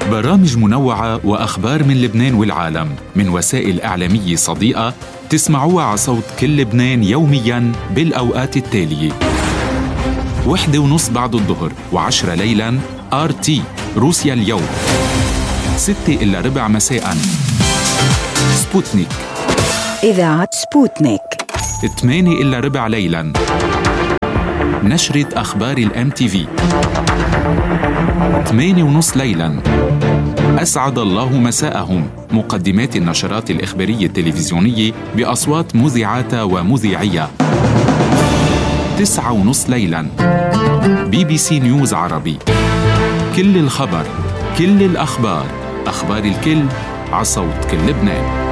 برامج منوعة وأخبار من لبنان والعالم من وسائل إعلامية صديقة تسمعوها على صوت كل لبنان يومياً بالأوقات التالية: 1:30 بعد الظهر و10 ليلاً RT روسيا اليوم، 6:15 مساءً سبوتنيك إذاعة سبوتنيك، 8:15 ليلاً نشرة أخبار الMTV، 8:30 ليلاً أسعد الله مساءهم، مقدمات النشرات الإخبارية التلفزيونية بأصوات مذيعاتها ومذيعيها، 9:30 ليلاً BBC نيوز عربي، كل الخبر، كل الأخبار، أخبار الكل، عصوت كل لبنان.